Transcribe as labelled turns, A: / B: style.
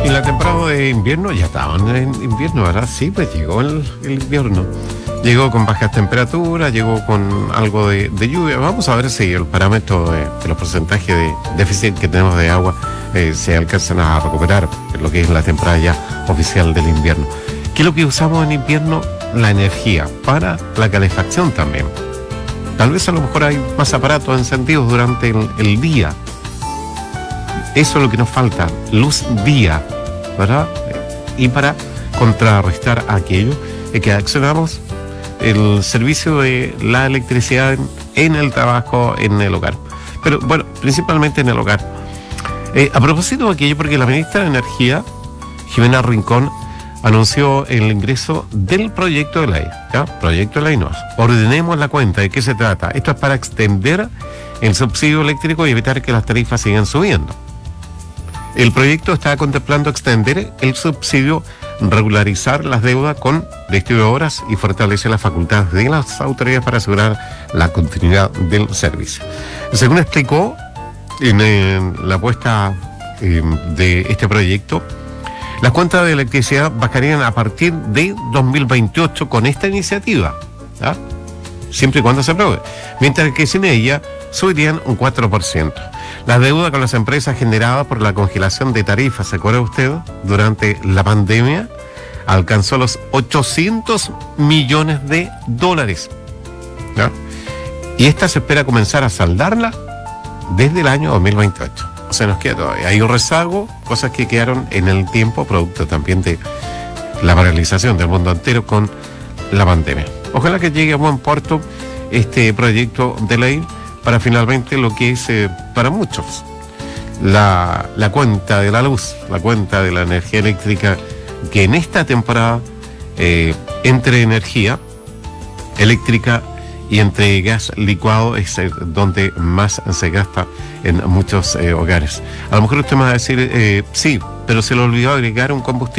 A: En la temporada de invierno, ya estaban en invierno, ¿verdad? Sí, pues llegó el invierno. Llegó con bajas temperaturas, llegó con algo de lluvia. Vamos a ver si el parámetro de los porcentajes de déficit que tenemos de agua se alcanzan a recuperar en lo que es la temporada ya oficial del invierno. ¿Qué es lo que usamos en invierno? La energía para la calefacción también. Tal vez a lo mejor hay más aparatos encendidos durante el día. Eso es lo que nos falta, luz día, ¿verdad? Y para contrarrestar aquello, que accionamos el servicio de la electricidad en el trabajo, en el hogar. Pero bueno, principalmente en el hogar. A propósito de aquello, porque la ministra de Energía, Jimena Rincón, anunció el ingreso del proyecto de ley, ¿ya? Proyecto de ley no. Ordenemos la cuenta. ¿De qué se trata? Esto es para extender el subsidio eléctrico y evitar que las tarifas sigan subiendo. El proyecto está contemplando extender el subsidio, regularizar las deudas con distribuidoras y fortalecer las facultades de las autoridades para asegurar la continuidad del servicio. Según explicó en la puesta de este proyecto, las cuentas de electricidad bajarían a partir de 2028 con esta iniciativa, ¿ya? Siempre y cuando se apruebe, mientras que sin ella subirían un 4%. La deuda con las empresas generada por la congelación de tarifas, ¿se acuerda usted? Durante la pandemia alcanzó los 800 millones de dólares, ¿ya? Y esta se espera comenzar a saldarla desde el año 2028. O sea, nos queda todavía. Hay un rezago, cosas que quedaron en el tiempo, producto también de la paralización del mundo entero con la pandemia. Ojalá que llegue a buen puerto este proyecto de ley para finalmente lo que es para muchos la cuenta de la luz, la cuenta de la energía eléctrica, que en esta temporada entre energía eléctrica y entre gas licuado es donde más se gasta en muchos hogares. A lo mejor usted me va a decir, sí, pero se le olvidó agregar un combustible.